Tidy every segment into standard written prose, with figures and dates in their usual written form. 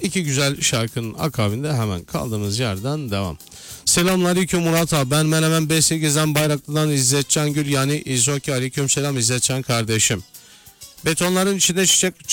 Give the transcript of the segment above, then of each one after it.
İki güzel şarkının akabinde hemen kaldığımız yerden devam. Selamünaleyküm Murat abi. Ben Menemen B8'den Bayraklı'dan İzzetcan Gül yani İzoki. Aleyküm selam İzzetcan kardeşim. Betonların içinde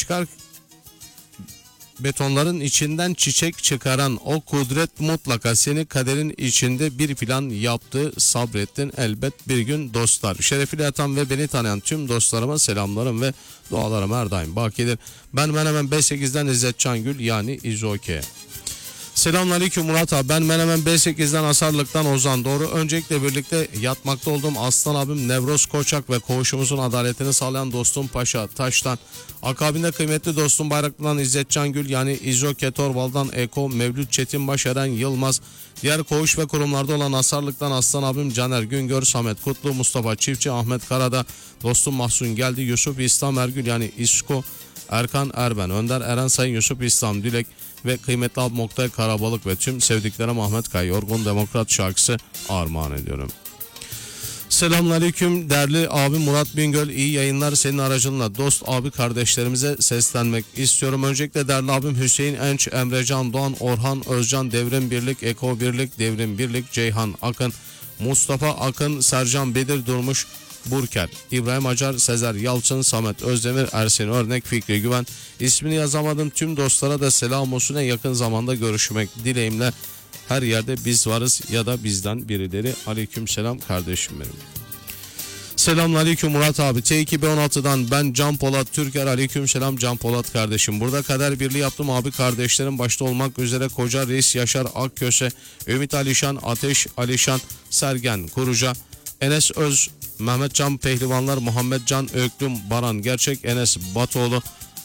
Betonların içinden çiçek çıkaran o kudret mutlaka seni kaderin içinde bir plan yaptı, sabrettin elbet bir gün dostlar. Şerefiyle yatan ve beni tanıyan tüm dostlarıma selamlarım ve dualarım her daim bakidir. Ben Menemen B8'den İzzetcan Gül yani İzoki. Selamünaleyküm Murat abi. Ben Menemen B8'den Asarlık'tan Ozan Doğru. Öncelikle birlikte yatmakta olduğum aslan abim Nevroz Koçak ve koğuşumuzun adaletini sağlayan dostum Paşa Taş'tan. Akabinde kıymetli dostum Bayraklı'dan İzzetcan Gül yani İzoke Torbal'dan Eko, Mevlüt Çetinbaş, Eren Yılmaz. Diğer koğuş ve kurumlarda olan Asarlık'tan aslan abim Caner Güngör, Samet Kutlu, Mustafa Çiftçi, Ahmet Karada, dostum Mahsun Geldi, Yusuf İslam Ergül yani İsko, Erkan Erben, Önder Eren Sayın, Yusuf İslam Dilek ve kıymetli abim Oktay Karabalık ve tüm sevdiklerim Ahmet Kay Yorgun Demokrat şarkısı armağan ediyorum. Selamünaleyküm değerli abim Murat Bingöl, iyi yayınlar, senin aracınla dost abi kardeşlerimize seslenmek istiyorum. Öncelikle değerli abim Hüseyin Enç, Emrecan Doğan, Orhan Özcan, Devrim Birlik, Eko Birlik, Devrim Birlik, Ceyhan Akın, Mustafa Akın, Sercan Bedir Durmuş, Burker, İbrahim Acar, Sezer Yalçın, Samet Özdemir, Ersin Örnek, Fikri Güven, ismini yazamadım tüm dostlara da selam olsun. En yakın zamanda görüşmek dileğimle, her yerde biz varız ya da bizden birileri. Aleyküm selam kardeşim benim. Selamünaleyküm Murat abi. T2B16'dan ben Can Polat Türker. Aleyküm selam Can Polat kardeşim. Burada kader birliği yaptım abi kardeşlerim başta olmak üzere Koca Reis, Yaşar Akköse, Ümit Alişan, Ateş Alişan, Sergen Kuruca, Enes Öz, Mehmet Can Pehlivanlar, Muhammed Can Öklüm, Baran Gerçek, Enes Batoğlu,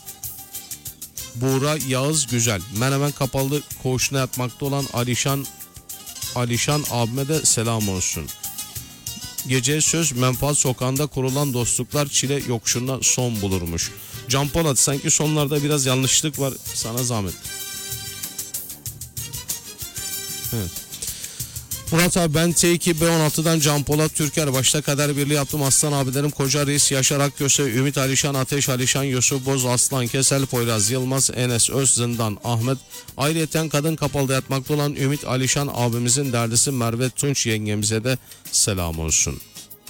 Buğra Yağız Güzel, Menemen Kapalı koğuşuna yatmakta olan Alişan abime de selam olsun. Gece söz menfaat sokağında kurulan dostluklar çile yokuşunda son bulurmuş. Can Polat sanki sonlarda biraz yanlışlık var, sana zahmet. Evet. Murat abi ben T2B16'dan Can Polat Türker başta kader birliği yaptım aslan abilerim Koca Reis, Yaşar Akköse, Ümit Alişan, Ateş Alişan, Yusuf Boz, Aslan Kesel, Poyraz Yılmaz, Enes Öz Zindan, Ahmet. Ayrıyeten kadın kapalıda yatmakta olan Ümit Alişan abimizin derdisi Merve Tunç yengemize de selam olsun.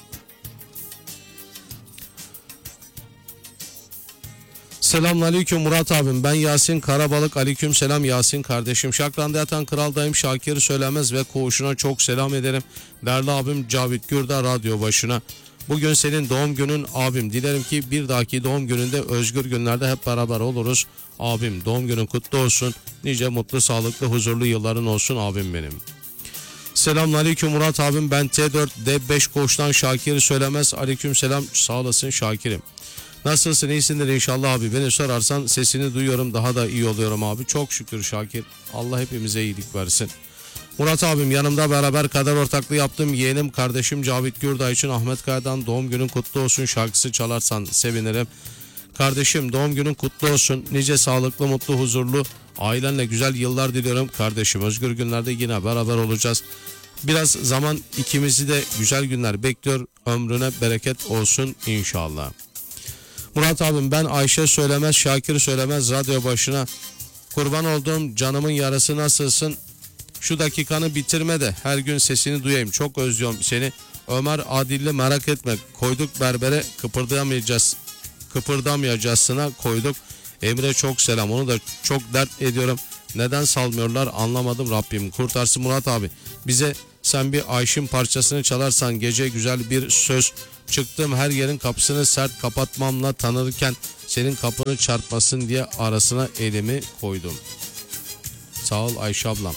Selamünaleyküm Murat abim ben Yasin Karabalık. Aleyküm selam Yasin kardeşim. Şakran'da yatan kraldayım Şakir Söylemez ve koğuşuna çok selam ederim. Değerli abim Cavit Gürda radyo başına. Bugün senin doğum günün abim. Dilerim ki bir dahaki doğum gününde özgür günlerde hep beraber oluruz. Abim doğum günün kutlu olsun. Nice mutlu sağlıklı huzurlu yılların olsun abim benim. Selamünaleyküm Murat abim ben T4D5 koğuştan Şakir Söylemez. Aleyküm selam sağ olasın Şakir'im. Nasılsın, iyisindir inşallah abi. Beni sorarsan sesini duyuyorum, daha da iyi oluyorum abi. Çok şükür Şakir. Allah hepimize iyilik versin. Murat abim yanımda beraber kader ortaklığı yaptım. Yeğenim kardeşim Cavit Gürday için Ahmet Kaya'dan doğum günün kutlu olsun şarkısı çalarsan sevinirim. Kardeşim doğum günün kutlu olsun. Nice sağlıklı, mutlu, huzurlu, ailenle güzel yıllar diliyorum. Kardeşim özgür günlerde yine beraber olacağız. Biraz zaman ikimizi de güzel günler bekliyor. Ömrüne bereket olsun inşallah. Murat abim ben Ayşe Söylemez, Şakir Söylemez radyo başına. Kurban olduğum canımın yarası nasılsın? Şu dakikanı bitirme de her gün sesini duyayım. Çok özlüyorum seni. Ömer Adilli merak etme. Koyduk berbere kıpırdamayacağızsına koyduk. Emre çok selam. Onu da çok dert ediyorum. Neden salmıyorlar anlamadım Rabbim. Kurtarsın Murat abi. Bize sen bir Ayşin parçasını çalarsan gece güzel bir söz. Çıktım her yerin kapısını sert kapatmamla tanırken senin kapını çarpmasın diye arasına elimi koydum. Sağ ol Ayşe ablam.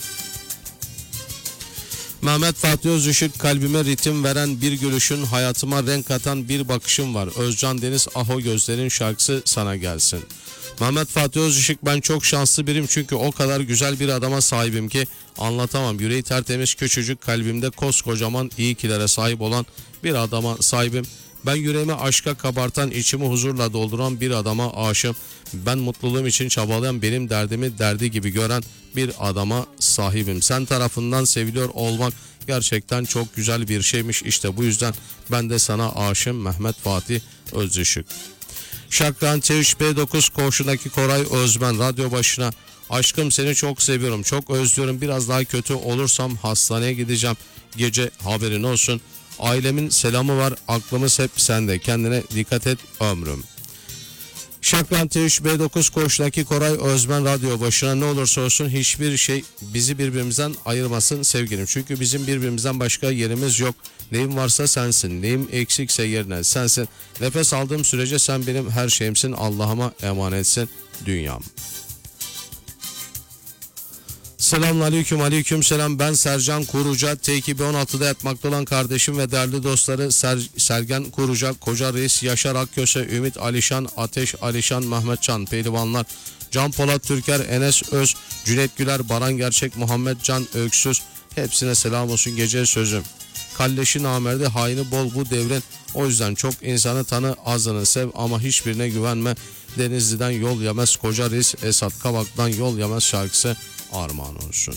Mehmet Fatih Özışık kalbime ritim veren bir gülüşün, hayatıma renk katan bir bakışım var. Özcan Deniz Aho Gözlerin şarkısı sana gelsin. Mehmet Fatih Özışık ben çok şanslı biriyim çünkü o kadar güzel bir adama sahibim ki anlatamam. Yüreği tertemiz küçücük kalbimde koskocaman iyi kilere sahip olan bir adama sahibim. Ben yüreğimi aşka kabartan, içimi huzurla dolduran bir adama aşığım. Ben mutluluğum için çabalayan, benim derdimi derdi gibi gören bir adama sahibim. Sen tarafından seviliyor olmak gerçekten çok güzel bir şeymiş. İşte bu yüzden ben de sana aşığım. Mehmet Fatih Özışık. Şakran T3B9 koğuşundaki Koray Özmen radyo başına. Aşkım seni çok seviyorum, çok özlüyorum. Biraz daha kötü olursam hastaneye gideceğim. Gece haberin olsun. Ailemin selamı var. Aklımız hep sende. Kendine dikkat et ömrüm. Şakran T3 B9 Koç'taki Koray Özmen radyo başına, ne olursa olsun hiçbir şey bizi birbirimizden ayırmasın sevgilim. Çünkü bizim birbirimizden başka yerimiz yok. Neyim varsa sensin. Neyim eksikse yerine sensin. Nefes aldığım sürece sen benim her şeyimsin. Allah'ıma emanetsin dünyam. Selamünaleyküm, aleyküm selam. Ben Sercan Kuruca. T2B16'da yatmakta olan kardeşim ve değerli dostları Sergen Kuruca, Koca Reis, Yaşar Akköse, Ümit Alişan, Ateş Alişan, Mehmetcan Pehlivanlar, Can Polat Türker, Enes Öz, Cüneyt Güler, Baran Gerçek, Muhammed Can Öksüz. Hepsine selam olsun gece sözüm. Kalleşi namerdi, haini bol bu devrin. O yüzden çok insanı tanı, azını sev ama hiçbirine güvenme. Denizli'den yol yemez Koca Reis, Esat Kabak'tan yol yemez şarkısı armağan olsun.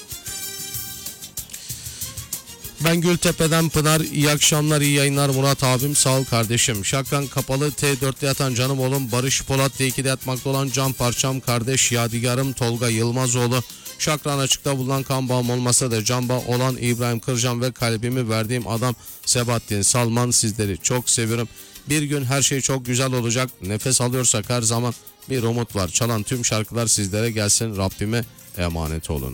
Ben Gültepe'den Pınar, iyi akşamlar, iyi yayınlar Murat abim, sağ ol kardeşim. Şakran kapalı T4'te yatan canım oğlum Barış Polat, T2'de yatmakta olan can parçam kardeş Yadigarım Tolga Yılmazoğlu. Şakran açıkta bulunan kan bağım olmasa da can bağı olan İbrahim Kırcan ve kalbimi verdiğim adam Sebahattin Salman, sizleri çok seviyorum. Bir gün her şey çok güzel olacak. Nefes alıyorsak her zaman bir umut var. Çalan tüm şarkılar sizlere gelsin. Rabbime emanet olun.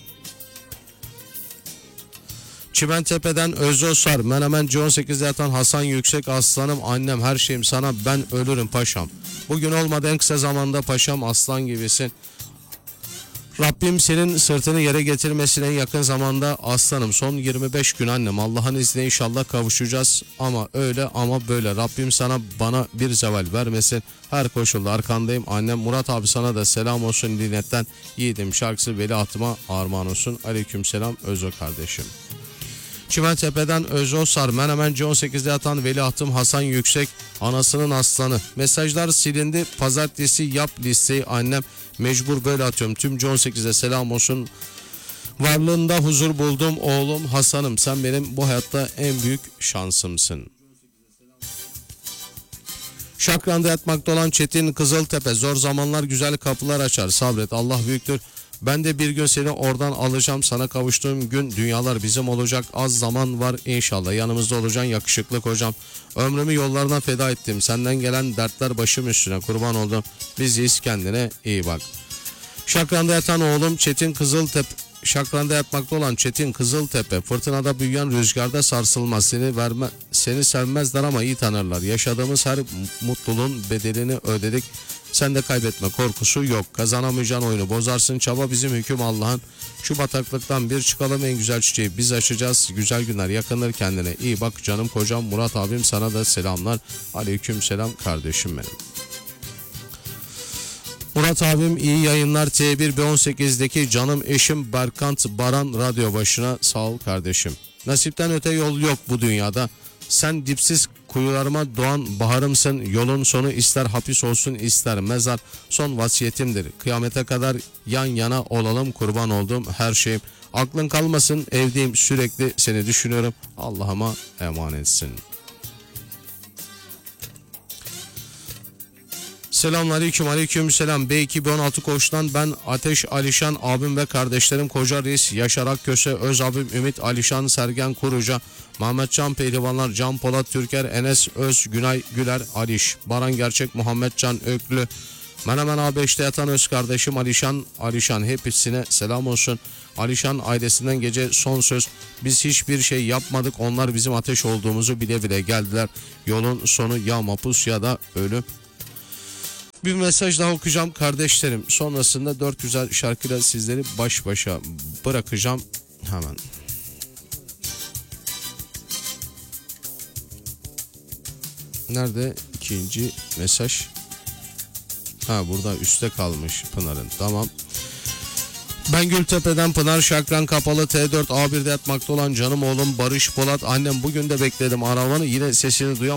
Çimentepe'den Özosar, Menemen C18'de yatan Hasan Yüksek, aslanım annem her şeyim sana, ben ölürüm paşam. Bugün olmadı en kısa zamanda paşam, aslan gibisin. Rabbim senin sırtını yere getirmesin en yakın zamanda aslanım. Son 25 gün annem, Allah'ın izniyle inşallah kavuşacağız. Ama öyle ama böyle. Rabbim sana bana bir zeval vermesin. Her koşulda arkandayım annem. Murat abi sana da selam olsun dinletten. Yiğidim şarkısı veliahtıma armağan olsun. Aleyküm selam Özo kardeşim. Çimentepe'den Özosar, Menemen C18'de yatan veliahtım Hasan Yüksek, anasının aslanı. Mesajlar silindi. Pazartesi yap listeyi annem. Mecbur böyle atıyorum. Tüm C18'e selam olsun. Varlığında huzur buldum oğlum Hasan'ım. Sen benim bu hayatta en büyük şansımsın. Şakran'da yatmakta olan Çetin Kızıltepe, zor zamanlar güzel kapılar açar. Sabret, Allah büyüktür. Ben de bir gün seni oradan alacağım. Sana kavuştuğum gün dünyalar bizim olacak. Az zaman var inşallah. Yanımızda olacaksın yakışıklı kocam. Ömrümü yollarına feda ettim. Senden gelen dertler başım üstüne kurban oldum. Biziz, kendine iyi bak. Şakran'da yatan oğlum Çetin Kızıltepe. Şakran'da yatmakta olan Çetin Kızıltepe, fırtınada büyüyen rüzgarda sarsılmaz. Seni sevmezler ama iyi tanırlar. Yaşadığımız her mutluluğun bedelini ödedik. Sen de kaybetme korkusu yok. Kazanamayacağın oyunu bozarsın. Çaba bizim, hüküm Allah'ın. Şu bataklıktan bir çıkalım, en güzel çiçeği biz açacağız. Güzel günler yakınır, kendine iyi bak canım kocam. Murat abim sana da selamlar. Aleyküm selam kardeşim benim. Murat abim iyi yayınlar. T1B18'deki canım eşim Berkant Baran radyo başına, sağ ol kardeşim. Nasipten öte yol yok bu dünyada. Sen dipsiz kuyularıma doğan baharımsın. Yolun sonu ister hapis olsun ister mezar. Son vasiyetimdir. Kıyamete kadar yan yana olalım, kurban olduğum her şeyim. Aklın kalmasın evdeyim, sürekli seni düşünüyorum. Allah'ıma emanetsin. Selamünaleyküm, aleyküm selam. B2B16 Koç'tan ben Ateş Alişan abim ve kardeşlerim Koca Reis, Yaşar Akköse, Öz abim Ümit Alişan, Sergen Kuruca, Mehmetcan Pehlivanlar, Can Polat Türker, Enes Öz, Günay Güler, Aliş, Baran Gerçek, Muhammedcan Öklü, Menemen A5'te yatan öz kardeşim Alişan hepsine selam olsun. Alişan ailesinden gece son söz. Biz hiçbir şey yapmadık. Onlar bizim ateş olduğumuzu bile bile geldiler. Yolun sonu ya mapus ya da ölüm. Bir mesaj daha okuyacağım kardeşlerim. Sonrasında 4 güzel şarkıyla sizleri baş başa bırakacağım. Hemen. Nerede ikinci mesaj? Ha, burada üstte kalmış Pınar'ın. Tamam. Ben Gültepe'den Pınar, Şakran kapalı T4 A1'de yatmakta olan canım oğlum Barış Polat. Annem bugün de bekledim arabanı, yine sesini duyamadım.